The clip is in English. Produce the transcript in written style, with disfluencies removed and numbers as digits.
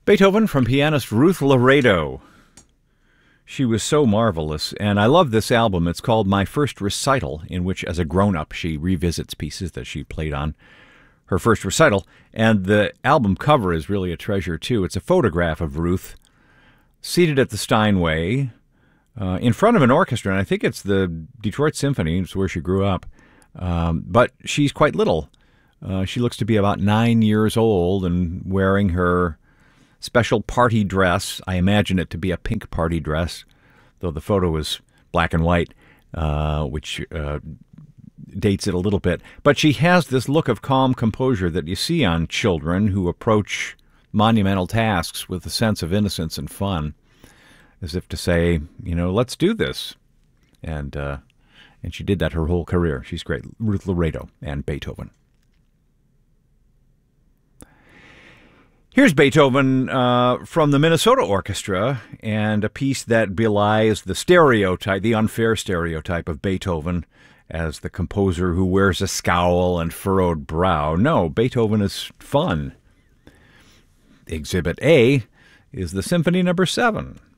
Beethoven from pianist Ruth Laredo. She was so marvelous, and I love this album. It's called My First Recital, in which, as a grown-up, she revisits pieces that she played on her first recital, and the album cover is really a treasure, too. It's a photograph of Ruth seated at the Steinway in front of an orchestra, and I think it's the Detroit Symphony. It's where she grew up, but she's quite little. She looks to be about 9 years old and wearing her special party dress. I imagine it to be a pink party dress, though the photo is black and white, which dates it a little bit. But she has this look of calm composure that you see on children who approach monumental tasks with a sense of innocence and fun, as if to say, you know, let's do this. And she did that her whole career. She's great. Ruth Laredo and Beethoven. Here's Beethoven from the Minnesota Orchestra, and a piece that belies the stereotype, the unfair stereotype of Beethoven as the composer who wears a scowl and furrowed brow. No, Beethoven is fun. Exhibit A is the Symphony No. 7.